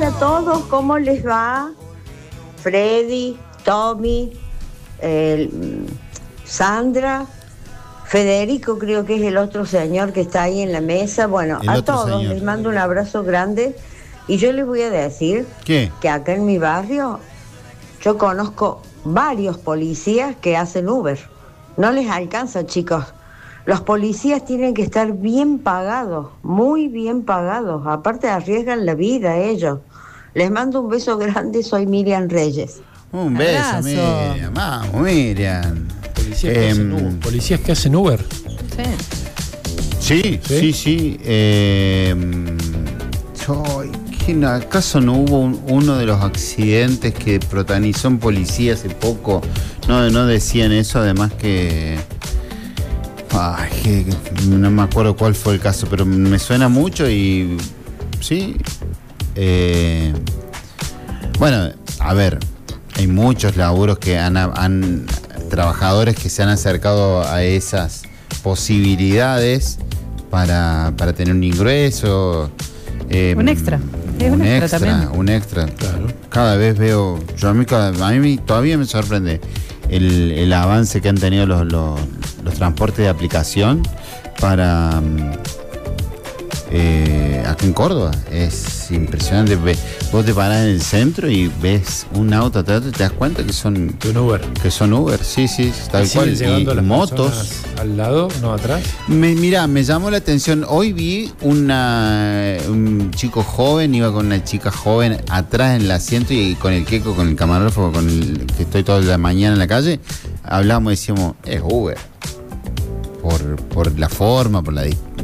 Hola a todos, ¿cómo les va? Freddy, Tommy, Sandra, Federico, creo que es el otro señor que está ahí en la mesa. Bueno, El a otro todos señor. les mando un abrazo grande y yo les voy a decir ¿Qué? que acá en mi barrio yo conozco varios policías que hacen Uber. No les alcanza, chicos. Los policías tienen que estar bien pagados, muy bien pagados. Aparte arriesgan la vida ellos. Les mando un beso grande, soy Miriam Reyes. Un beso, Abrazo. Miriam. Vamos, Miriam. Policías que hacen Uber. Sí. Sí. ¿Acaso no hubo uno de los accidentes que protagonizó un policía hace poco? No decían eso, además que... no me acuerdo cuál fue el caso, pero me suena mucho y... Sí. Bueno, a ver, hay muchos laburos que han trabajadores que se han acercado a esas posibilidades para tener un ingreso. Un extra. Es un extra también. Un extra. Claro. Cada vez veo, a mí todavía me sorprende el avance que han tenido los transportes de aplicación para acá en Córdoba. Es impresionante. Vos te parás en el centro y ves un auto atrás y te das cuenta que son Uber. Uber. Sí, tal cual. Llegando Y las motos. personas al lado, no atrás. Mirá, me llamó la atención. Hoy vi un chico joven, iba con una chica joven atrás en el asiento y con el queco, con el camarógrafo, con el que estoy toda la mañana en la calle, hablábamos y decíamos, es Uber. Por la forma, por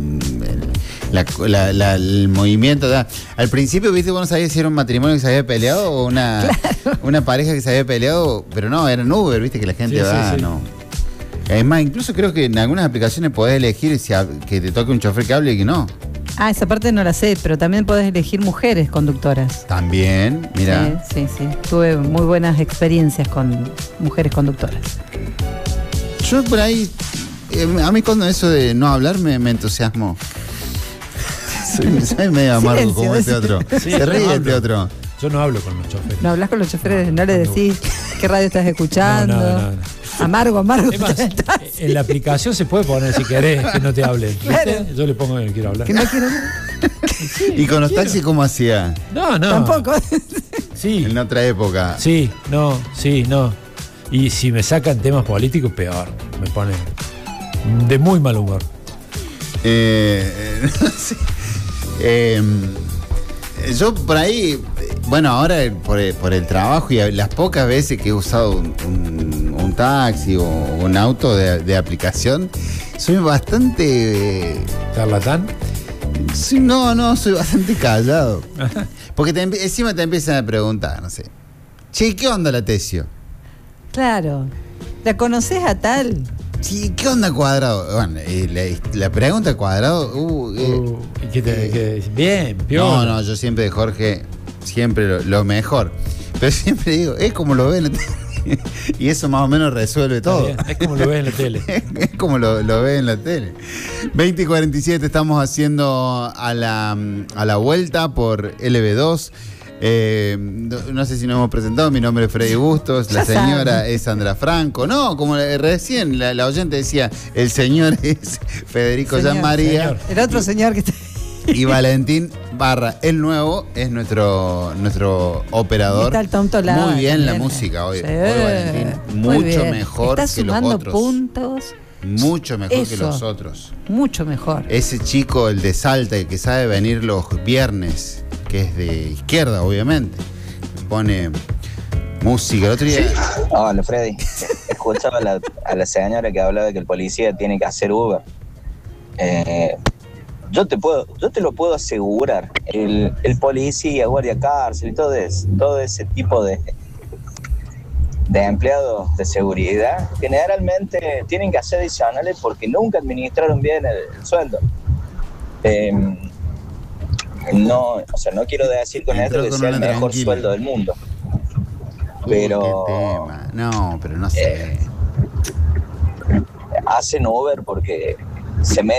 el movimiento. Al principio, viste, vos no sabías si era un matrimonio que se había peleado o una pareja que se había peleado, pero no, eran Uber, viste, que la gente Sí. no. Es más, incluso creo que en algunas aplicaciones podés elegir que te toque un chofer que hable y que no. Esa parte no la sé, pero también podés elegir mujeres conductoras. También, mira. Sí. Tuve muy buenas experiencias con mujeres conductoras. Yo por ahí, a mí cuando eso de no hablar me entusiasmo. Soy medio amargo como este otro. Sí, Se ríe no este hablo. otro. Yo no hablo con los choferes. No hablas con los choferes, no le decís qué radio estás escuchando. No. Amargo. Es más, en la aplicación se puede poner si querés que no te hablen. ¿Viste? Claro. Yo le pongo que no quiero hablar. Que no quiero. ¿Y con los taxis cómo hacía? No. Tampoco. Sí. En otra época. Sí, no. Y si me sacan temas políticos, peor. Me ponen de muy mal humor. Sí. Yo por ahí, bueno, ahora por el trabajo y las pocas veces que he usado un taxi o un auto de aplicación, soy bastante... ¿Charlatán? Sí, no, soy bastante callado. Porque encima te empiezan a preguntar, no sé. Che, ¿qué onda la Tesio? Claro. ¿La conoces a tal? Sí, ¿qué onda Cuadrado? Bueno, la pregunta Cuadrado... ¿Y qué bien, piola. No, yo siempre de Jorge, siempre lo mejor. Pero siempre digo, es como lo ven. Y eso más o menos resuelve todo. Bien, es como lo ves en la tele. Es como lo ve en la tele. 20 y 47 estamos haciendo a la vuelta por LB2. No sé si nos hemos presentado. Mi nombre es Freddy Bustos. La señora es Sandra Franco. No, como recién la oyente decía, el señor es Federico Jean María. El otro señor que está... Y Valentín Barra, el nuevo, es nuestro operador. Está el tonto lado. Muy bien la también. música hoy. Sí. Hoy Valentín, Muy mucho bien. mejor Está que los sumando otros. puntos. Mucho mejor que Eso. los otros. Mucho mejor. Ese chico, el de Salta, que sabe venir los viernes, que es de izquierda, obviamente, pone música. El otro día... Hola, Freddy. Escuchaba a la señora que hablaba de que el policía tiene que hacer Uber. Yo te lo puedo asegurar. El policía, guardia cárcel y todo ese tipo de empleados de seguridad generalmente tienen que hacer adicionales porque nunca administraron bien el sueldo. No quiero decir con esto que sea el mejor sueldo del mundo. Pero qué tema. No, pero no sé. Hacen Uber porque se meten